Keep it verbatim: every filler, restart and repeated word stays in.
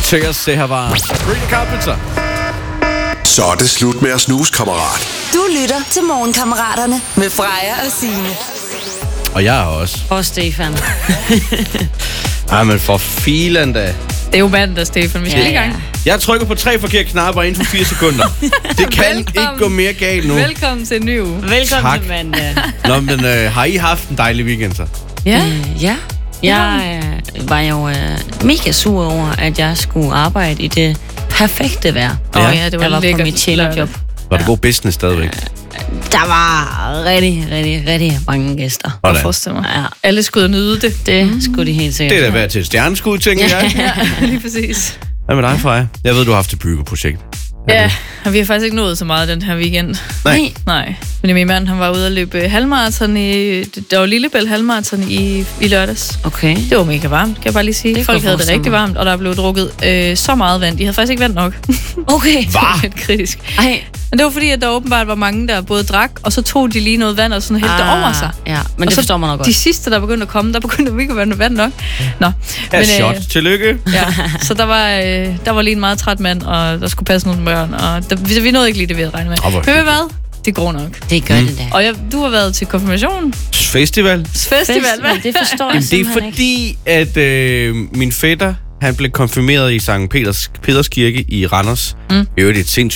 til os. Det her var Sabrina Carpenter. Så er det slut med at snuse, kammerat. Du lytter til Morgenkammeraterne med Freja og Signe. Og jeg er også. Og Stefan. Ej, men for filen da. Det er jo mandag, Stefan. Vi skal Ja, i gang. ja. Jeg trykker på tre forkerte knapper inden for fire sekunder. Det kan Velkommen. ikke gå mere galt nu. Velkommen til en ny uge. Velkommen Tak. til mandag. Nå, men øh, har I haft en dejlig weekend så? Ja. Øh, ja. Jeg øh, var jo øh, mega sur over, at jeg skulle arbejde i det perfekte vejr. Åh ja, det var jeg var på lækkert mit chillerjob. Var det god business stadigvæk? Der var rigtig, rigtig, rigtig mange gæster. Jeg Hvordan? forestiller mig. Ja, Alle skulle nyde det. det mm. skulle de helt sikkert. Det er da værd til et stjerneskud, tænker jeg. Ja, lige præcis. Hvad med dig, Freja? Jeg ved, du har haft et byggeprojekt. Ja, og vi har faktisk ikke nået så meget den her weekend. Nej. Nej. Men min mand, han var ude at løbe halvmarathon i... Der var Lillebælt halvmarathon i, i lørdags. Okay. Det var mega varmt, kan jeg bare lige sige. Det Folk kunne havde det forestille rigtig mig. varmt, og der blev drukket øh, så meget vand. De havde faktisk ikke vand nok. Okay. Det var lidt kritisk. Ej. Men det var fordi, at der åbenbart var mange, der både drak, og så tog de lige noget vand og sådan hældte det over sig. Ja, men Og det så forstår man nok godt. De sidste, der begyndte at komme, der begyndte vi ikke at være noget vand nok. Nå. Ja, shot. Tillykke. ja, så der var, øh, der var lige en meget træt mand, og der skulle passe nogle børn, og der, vi, vi nåede ikke lige det, vi havde regnet med. Åh, hvor Men ved I hvad? Det går nok. Det gør mm. det da. Og jeg, du har været til konfirmation. Festival. Festival, hvad? Det forstår jeg Jamen, det er simpelthen ikke. fordi, at øh, min fætter, han blev konfirmeret i Sankt Peters, Peters Kirke i Randers. Mm. Det er jo et sindssygt